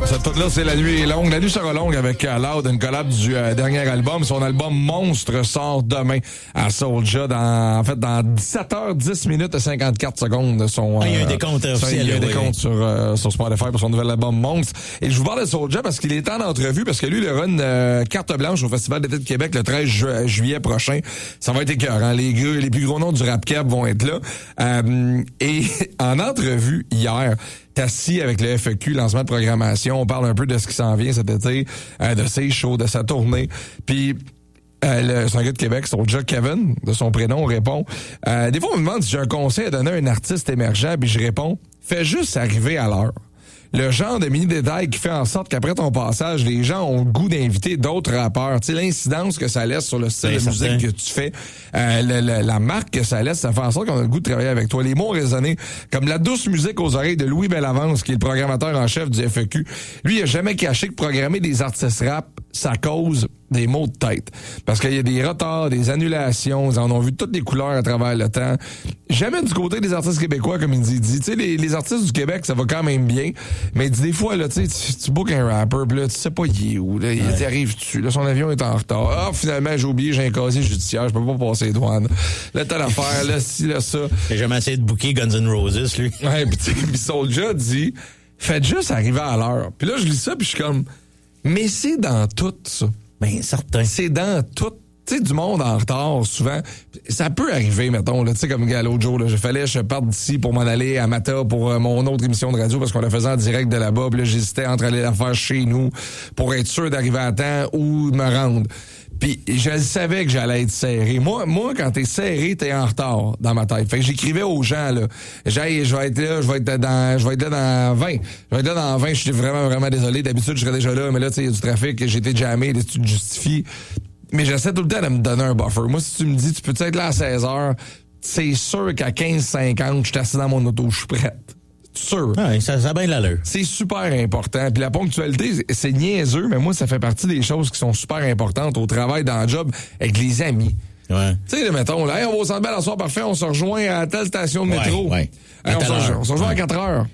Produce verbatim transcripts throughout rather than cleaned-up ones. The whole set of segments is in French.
Cette toute-là, c'est La Nuit est longue. La nuit sera longue avec euh, Loud, une collab du euh, dernier album. Son album Monstre sort demain à Soulja dans, en fait, dans dix-sept heures dix minutes et cinquante-quatre secondes. Son, ah, il y a un euh, décompte officiel. Il y a un oui, décompte oui. sur, euh, sur Spotify pour son nouvel album Monstre. Et je vous parle de Soulja parce qu'il est en entrevue, parce que lui, il aura une euh, carte blanche au Festival d'été de Québec le treize ju- juillet prochain. Ça va être écœurant. Les gars, les plus gros noms du rap cap vont être là. Euh, et en entrevue hier, t'es assis avec le F A Q, lancement de programmation, on parle un peu de ce qui s'en vient cet été, euh, de ses shows, de sa tournée. Puis euh, le, c'est un gars de Québec, Soulja Kevin, de son prénom, répond. Euh, des fois, on me demande si j'ai un conseil à donner à un artiste émergent, puis je réponds, fais juste arriver à l'heure. Le genre de mini-détail qui fait en sorte qu'après ton passage, les gens ont le goût d'inviter d'autres rappeurs. Tu sais, l'incidence que ça laisse sur le style c'est de musique certain. que tu fais, euh, le, le, la marque que ça laisse, ça fait en sorte qu'on a le goût de travailler avec toi. Les mots ont résonné comme la douce musique aux oreilles de Louis Bellavance, qui est le programmateur en chef du F A Q. Lui, il a jamais caché que programmer des artistes rap, ça cause des maux de tête. Parce qu'il y a des retards, des annulations, ils en ont vu toutes les couleurs à travers le temps. Jamais du côté des artistes québécois, comme il dit. dit. Tu sais, les, les artistes du Québec, ça va quand même bien. Mais des fois, là, tu sais, tu, tu bookes un rapper, pis là, tu sais pas il est où, là, il Ouais. t'arrive dessus, là, son avion est en retard. Ah, finalement, j'ai oublié, j'ai un casier judiciaire, je peux pas passer les douanes. Là, t'as l'affaire, là, ci, là, ça. J'ai jamais essayé de booker Guns N' Roses, lui. Ouais, pis tu sais, pis Soulja dit, faites juste arriver à l'heure. Puis là, je lis ça, puis je suis comme, mais c'est dans tout, ça. Ben, certain. C'est dans tout. Tu sais, du monde en retard, souvent. Ça peut arriver, mettons, là, tu sais, comme gars, l'autre jour, là, je fallait, je parte d'ici pour m'en aller à Mata pour euh, mon autre émission de radio parce qu'on la faisait en direct de là-bas. Puis là, j'hésitais entre aller la faire chez nous pour être sûr d'arriver à temps ou de me rendre. Puis je savais que j'allais être serré. Moi, moi, quand t'es serré, t'es en retard dans ma tête. Fait que j'écrivais aux gens, là, j'ai, je vais être là, je vais être dans, je vais être là dans vingt. Je vais être là dans vingt, je suis vraiment, vraiment désolé. D'habitude, je serais déjà là, mais là, tu sais, il y a du trafic, j'ai été jammé, là, tu te justifies. Mais j'essaie tout le temps de me donner un buffer. Moi, si tu me dis, tu peux être là à seize heures, c'est sûr qu'à quinze cinquante, je suis assis dans mon auto, je suis prête. Sûr. Ouais, ça, ça a bien l'allure. C'est super important. Puis la ponctualité, c'est niaiseux, mais moi, ça fait partie des choses qui sont super importantes au travail, dans le job, avec les amis. Ouais. Tu sais, mettons, là, hey, on va au Centre Bell en soir, parfait, on se rejoint à telle station de Ouais, métro. ouais. Hey, À on, se telle rejoint, heure. on se rejoint Ouais. à quatre heures.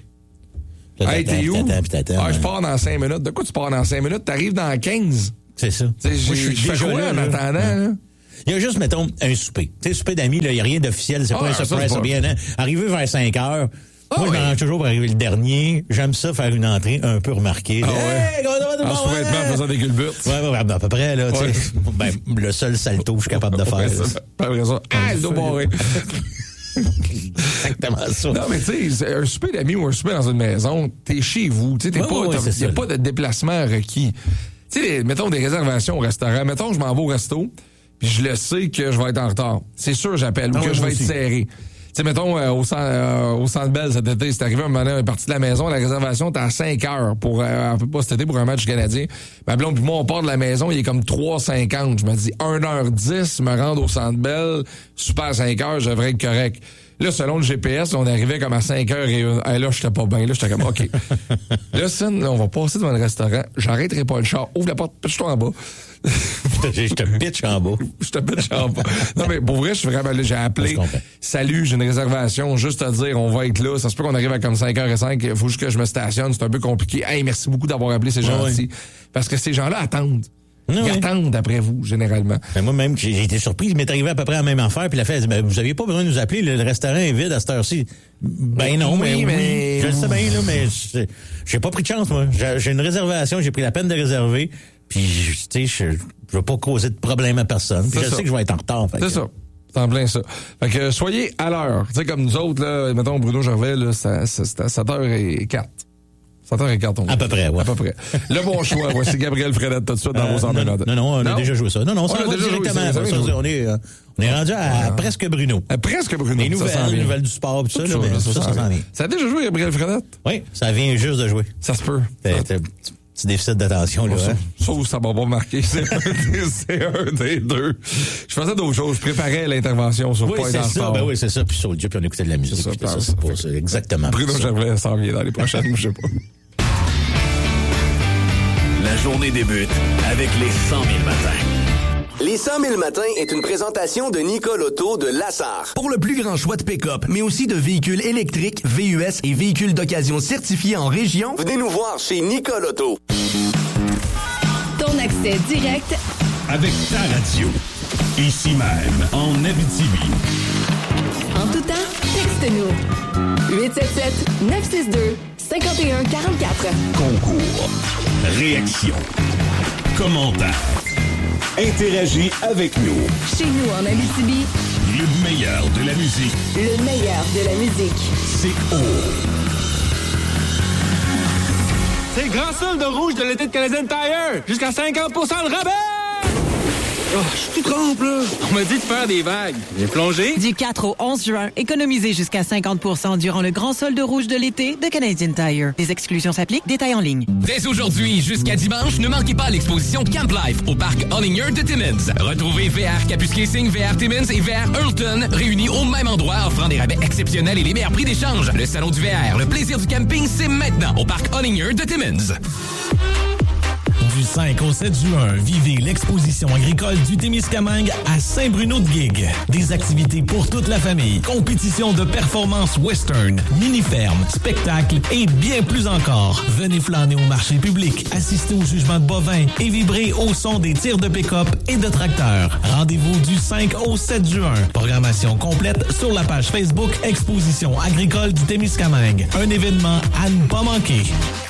Puis Hey, t'attends, t'es où? puis t'attends, puis t'attends, Ah, je ouais. pars dans cinq minutes. De quoi tu pars dans cinq minutes? T'arrives dans quinze. C'est ça. Tu sais, Moi, j'ai- je fais quoi en là. attendant, là? Il y a juste, mettons, un souper. Tu sais, souper d'amis, il n'y a rien d'officiel. C'est Ah, pas un ça, surprise, c'est c'est pas- bien. Hein? Arriver vers cinq heures. Ah, moi, je oui. m'arrange toujours pour arriver le dernier. J'aime ça, faire une entrée un peu remarquée. Ah, Là, ouais. Hey, comment ça va, tout le En monde? sous-vêtements, Ouais. faisant des culbutes. Ouais, ouais, ouais, à peu près, là, tu Ouais. sais. Ben, le seul salto que je suis capable de faire. Ouais, là. ça, après ça, ah, le dos barré. Exactement ça. Non, mais tu sais, un souper d'amis ou un souper dans une maison, t'es chez vous. Tu sais, t'es Ouais, pas, ouais, t'as- c'est y a ça. pas de déplacement requis. Tu sais, mettons des réservations au restaurant. Mettons, je m'en vais au resto, puis je le sais que je vais être en retard. C'est sûr, j'appelle, ou Ah que ouais, je moi vais être aussi. serré. Tu sais, mettons, euh, au, centre, euh, au Centre Bell cet été, c'est arrivé un moment donné, on est parti de la maison, la réservation était à cinq heures pour, euh, pas cet été, pour un match canadien. Ma blonde puis moi, on part de la maison, il est comme trois cinquante. Je me dis, une heure dix, me rendre au Centre Bell, super cinq heures, je devrais être correct. Là, selon le G P S, on arrivait comme à cinq heures et une. Hey, là, j'étais pas bien. Là, j'étais comme, OK. Là, Sin, là, on va passer devant le restaurant. J'arrêterai pas le char. Ouvre la porte, pitche-toi en bas. Je te pitch en bas. Je te pitche en bas. Non, mais pour vrai, je suis vraiment là. J'ai appelé. Je comprends. Salut, j'ai une réservation. Juste à dire, on va être là. Ça se peut qu'on arrive à comme cinq heures cinq. Il faut juste que je me stationne. C'est un peu compliqué. Hey, merci beaucoup d'avoir appelé. C'est Ouais, gentil. ouais. Parce que ces gens-là attendent. Ouais, Ils ouais. attendent après vous, généralement. Ben, moi-même, j'ai j'ai été surpris. Il m'est arrivé à peu près la même affaire. Puis la fête, ben, vous aviez pas besoin de nous appeler. Le, le restaurant est vide à cette heure-ci. Ben non, Oui, mais, oui, mais- je le sais bien, là, mais j'ai- j'ai pas pris de chance, moi. J'ai j'ai une réservation, j'ai pris la peine de réserver. Puis, tu sais, je je veux pas causer de problème à personne. Puis C'est je ça. sais que je vais être en retard. fait C'est que- ça. C'est en plein ça. Fait que soyez à l'heure. Tu sais, comme nous autres, là, mettons Bruno Gervais, là, c'est c'est à sept heures quatre. sept heures quinze, on À peu près, ouais. À peu près. Le bon choix. Voici Gabriel Fredette tout de suite dans Euh, vos non, enveloppes. non, non, on a déjà joué ça. Non, non, On ça a va déjà joué directement. ça, Ça, ça, ça, on est, euh, on est rendu à presque Bruno. Euh, presque Bruno. Les ça nouvelles, s'en les vient. nouvelles du sport, pis ça, Tout là, mais ça, ça s'en s'en vient. Ça a déjà joué, Gabriel Fredette? Oui, ça vient juste de jouer. Ça se peut. T'as t'as un petit petit déficit d'attention, là. Ça, hein? ça, ça m'a pas marqué. C'est un, des- c'est un des deux. Je faisais d'autres choses. Je préparais l'intervention sur Oui, Point c'est dans le ça. sport. Ben oui, c'est ça. Puis sur le Dieu, puis on écoutait de la musique. C'est ça, puis ça, pense. c'est pour ça. Exactement. Bruno ça. Gervais s'en vient dans les prochaines, je sais pas. La journée débute avec les cent mille matins. Les cent mille matins est une présentation de Nicole Auto de Lassar. Pour le plus grand choix de pick-up, mais aussi de véhicules électriques, V U S et véhicules d'occasion certifiés en région, venez nous voir chez Nicole Auto. Ton accès direct avec ta radio. Ici même, en Abitibi. En tout temps, texte-nous. huit sept sept neuf six deux cinq un quatre quatre. Concours. Réaction. Commentaire. Interagis avec nous. Chez nous en Abitibi. Le meilleur de la musique. Le meilleur de la musique. C'est O. C'est le grand solde de rouge de l'été de Canadian Tire. Jusqu'à cinquante pour cent de rabais! Oh, je te trompe, là. On m'a dit de faire des vagues. J'ai plongé. Du quatre au onze juin, économisez jusqu'à cinquante pour cent durant le grand solde rouge de l'été de Canadian Tire. Des exclusions s'appliquent, détails en ligne. Dès aujourd'hui jusqu'à dimanche, ne manquez pas l'exposition Camp Life au parc Hollinger de Timmins. Retrouvez V R Campus Casing, V R Timmins et V R Hurlton réunis au même endroit, offrant des rabais exceptionnels et les meilleurs prix d'échange. Le salon du V R, le plaisir du camping, c'est maintenant au parc Hollinger de Timmins. Du cinq au sept juin, vivez l'exposition agricole du Témiscamingue à Saint-Bruno-de-Guigue. Des activités pour toute la famille, compétition de performance western, mini-ferme, spectacle et bien plus encore. Venez flâner au marché public, assister au jugement de bovins et vibrer au son des tirs de pick-up et de tracteurs. Rendez-vous du cinq au sept juin. Programmation complète sur la page Facebook Exposition agricole du Témiscamingue. Un événement à ne pas manquer.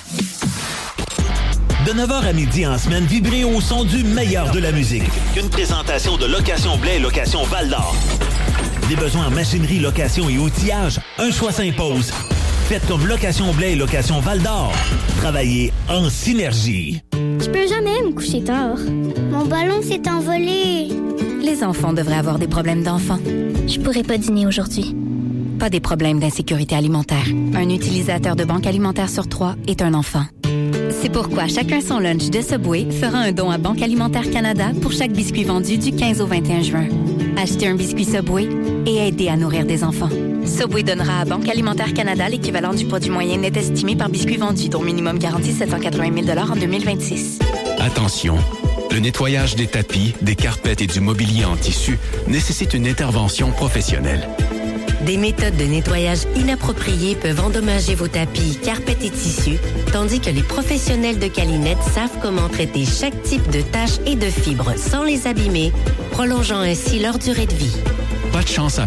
De neuf heures à midi en semaine, vibrez au son du meilleur de la musique. Une présentation de Location Blais et Location Val-d'Or. Des besoins en machinerie, location et outillage, un choix s'impose. Faites comme Location Blais et Location Val-d'Or. Travaillez en synergie. Je peux jamais me coucher tard. Mon ballon s'est envolé. Les enfants devraient avoir des problèmes d'enfants. Je pourrais pas dîner aujourd'hui. Pas des problèmes d'insécurité alimentaire. Un utilisateur de banque alimentaire sur trois est un enfant. C'est pourquoi Chacun son lunch de Subway fera un don à Banque Alimentaire Canada pour chaque biscuit vendu du quinze au vingt et un juin. Achetez un biscuit Subway et aidez à nourrir des enfants. Subway donnera à Banque Alimentaire Canada l'équivalent du produit moyen net estimé par biscuit vendu, dont minimum garanti sept cent quatre-vingt mille dollars en deux mille vingt-six. Attention, le nettoyage des tapis, des carpettes et du mobilier en tissu nécessite une intervention professionnelle. Des méthodes de nettoyage inappropriées peuvent endommager vos tapis, carpettes et tissus, tandis que les professionnels de Calinette savent comment traiter chaque type de taches et de fibres sans les abîmer, prolongeant ainsi leur durée de vie. Pas de chance à